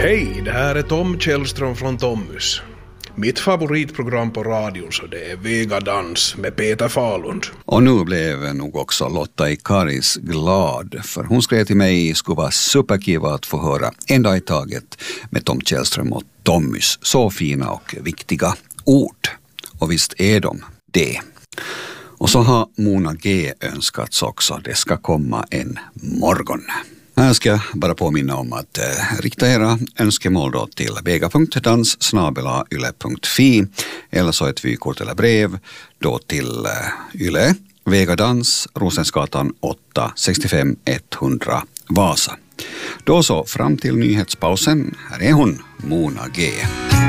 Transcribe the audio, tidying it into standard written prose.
Hej, det här är Tom Källström från Tommys. Mitt favoritprogram på radion så det är Vegadans med Peter Falund. Och nu blev nog också Lotta Ikaris glad, för hon skrev till mig att det skulle vara superkiva att få höra en dag i taget med Tom Källström och Tommys så fina och viktiga ord. Och visst är de det. Och så har Mona G önskats också, det ska komma en morgon. Här ska jag bara påminna om att rikta era önskemål då till vega.dans@yle.fi eller så ett vykort eller brev då till Yle, Vegadans, Rosensgatan 8, 65 100 Vasa. Då så, fram till nyhetspausen, här är hon, Mona G.